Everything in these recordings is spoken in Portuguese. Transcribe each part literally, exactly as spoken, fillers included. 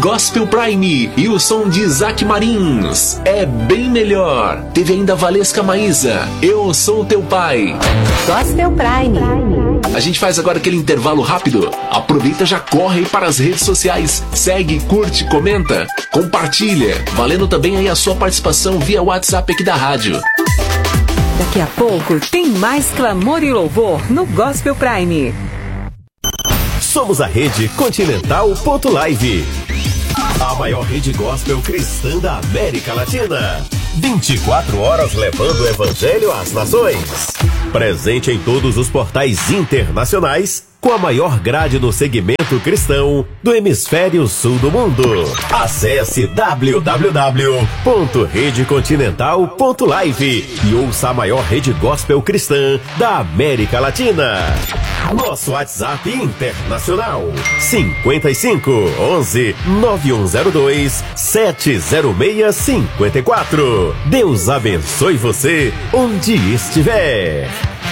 Gospel Prime e o som de Isaac Marins. É bem melhor. Teve ainda Valesca Maísa. Eu sou teu pai. Gospel Prime. A gente faz agora aquele intervalo rápido. Aproveita, já corre aí para as redes sociais. Segue, curte, comenta, compartilha. Valendo também aí a sua participação via WhatsApp aqui da rádio. Daqui a pouco tem mais clamor e louvor no Gospel Prime. Somos a Rede Continental Ponto Live, a maior rede gospel cristã da América Latina. vinte e quatro horas levando o evangelho às nações. Presente em todos os portais internacionais, com a maior grade no segmento cristão do hemisfério sul do mundo. Acesse w w w ponto rede continental ponto live e ouça a maior rede gospel cristã da América Latina. Nosso WhatsApp internacional cinquenta e cinco, onze, nove um zero dois, sete zero seis cinco quatro. Deus abençoe você onde estiver.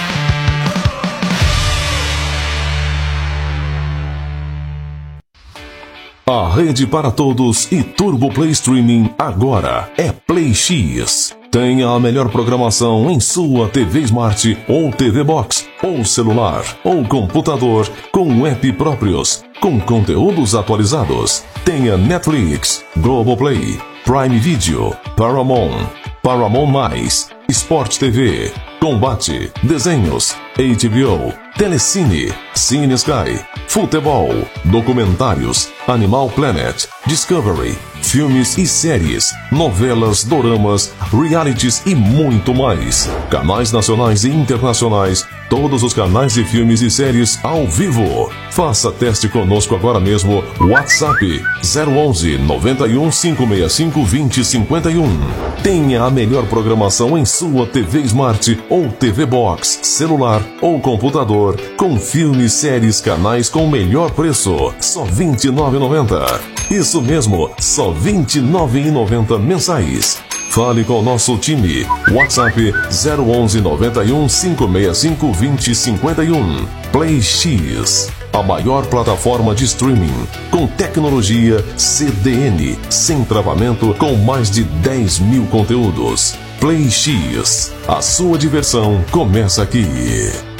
A rede para todos e Turbo Play Streaming agora é Play X. Tenha a melhor programação em sua T V Smart ou T V Box, ou celular, ou computador, com app próprios, com conteúdos atualizados. Tenha Netflix, Globoplay, Prime Video, Paramount, Paramount+, Sport T V, Combate, Desenhos, H B O, Telecine, Cine Sky, Futebol, Documentários, Animal Planet, Discovery, filmes e séries, novelas, doramas, realities e muito mais. Canais nacionais e internacionais, todos os canais de filmes e séries ao vivo. Faça teste conosco agora mesmo. WhatsApp zero onze, noventa e um, cinco seis cinco, vinte, cinquenta e um. Tenha a melhor programação em sua T V Smart ou T V Box, celular ou computador, com filmes, séries, canais com o melhor preço, só vinte e nove reais e noventa centavos. Isso mesmo, só vinte e nove reais e noventa centavos mensais. Fale com o nosso time. WhatsApp zero onze, noventa e um, cinco seis cinco, vinte, cinquenta e um. Play X, a maior plataforma de streaming com tecnologia C D N, sem travamento, com mais de dez mil conteúdos. Play X, a sua diversão começa aqui.